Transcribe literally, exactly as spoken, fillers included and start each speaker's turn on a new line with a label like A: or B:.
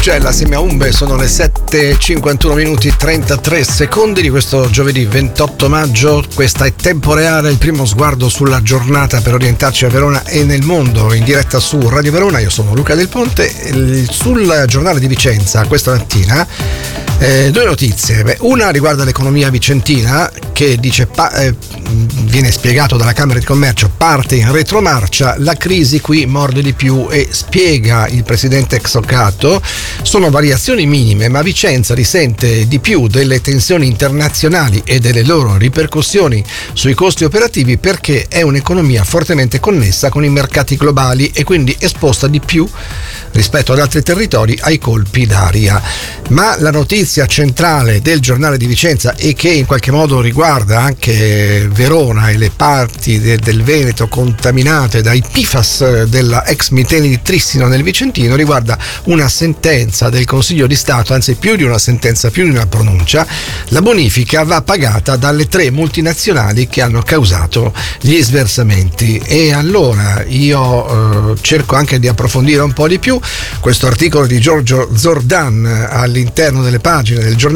A: Marcella assieme a Umbe. Sono le sette e cinquantuno minuti e trentatré secondi di questo giovedì ventotto maggio. Questa è Tempo Reale, il primo sguardo sulla giornata per orientarci a Verona e nel mondo, in diretta su Radio Verona. Io sono Luca Del Ponte. Sul giornale di Vicenza questa mattina eh, due notizie. Beh, una riguarda l'economia vicentina, che dice pa- eh, viene spiegato dalla Camera di Commercio, parte in retromarcia, la crisi qui morde di più, e spiega il presidente Exocato, sono variazioni minime, ma Vicenza risente di più delle tensioni internazionali e delle loro ripercussioni sui costi operativi, perché è un'economia fortemente connessa con i mercati globali e quindi esposta di più rispetto ad altri territori ai colpi d'aria. Ma la notizia centrale del giornale di Vicenza, e che in qualche modo riguarda anche Verona e le parti de- del Veneto contaminate dai P F A S della ex Miteni di Trissino nel Vicentino, riguarda una sentenza del Consiglio di Stato, anzi più di una sentenza, più di una pronuncia. La bonifica va pagata dalle tre multinazionali che hanno causato gli sversamenti. E allora io eh, cerco anche di approfondire un po' di più questo articolo di Giorgio Zordan all'interno delle pagine del giornale